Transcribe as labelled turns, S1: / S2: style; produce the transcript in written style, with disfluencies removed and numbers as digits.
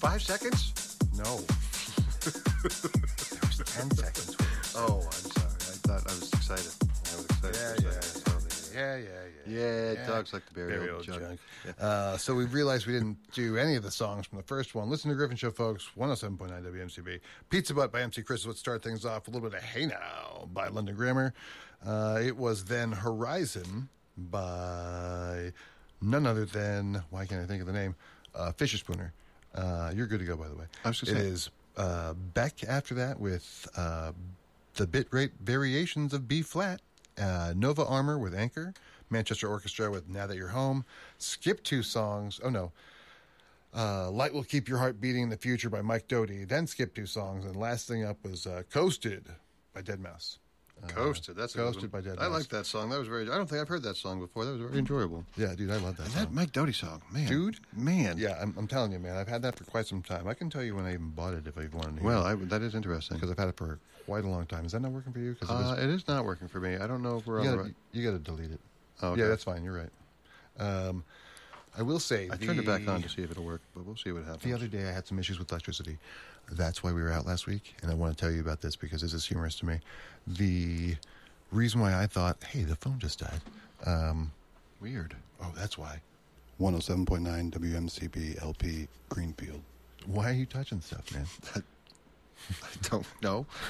S1: 5 seconds?
S2: No. There was 10 seconds.
S1: Oh, I'm sorry. I thought I was excited. Yeah, dogs like the burial junk. Yeah.
S2: So we realized we didn't do any of the songs from the first one. Listen to Griffin Show, folks. 107.9 WMCB. Pizza Butt by MC Chris. Let's start things off. A little bit of Hey Now by London Grammar. It was then Horizon by none other than, why can't I think of the name? Fisher Spooner. You're good to go, by the way.
S1: I was going to say.
S2: It is Beck after that with the bit rate variations of B flat. Nova Armour with Anchor. Manchester Orchestra with Now That You're Home. Skip 2 songs. Oh, no. Light Will Keep Your Heart Beating in the Future by Mike Doty. Then skip 2 songs. And last thing up was Coasted by Deadmau5.
S1: Coasted. That's
S2: Coasted by Deadmau5.
S1: I like that song. That was very. I don't think I've heard that song before. That was very enjoyable.
S2: Yeah, dude, I love that song.
S1: That Mike Doty song, man,
S2: dude,
S1: man.
S2: Yeah, I'm telling you, man. I've had that for quite some time. I can tell you when I even bought it if I wanted to.
S1: Well, that is interesting
S2: because I've had it for quite a long time. Is that not working for you?
S1: It is not working for me. I don't know if we're on the right.
S2: You got to delete it.
S1: Oh, okay.
S2: Yeah, that's fine. You're right. I will say
S1: I turned it back on to see if it'll work, but we'll see what happens.
S2: The other day I had some issues with electricity. That's why we were out last week, and I want to tell you about this because this is humorous to me. The reason why I thought, hey, the phone just died.
S1: Weird.
S2: Oh, that's why.
S3: 107.9 WMCB LP Greenfield.
S2: Why are you touching stuff, man?
S1: I don't know.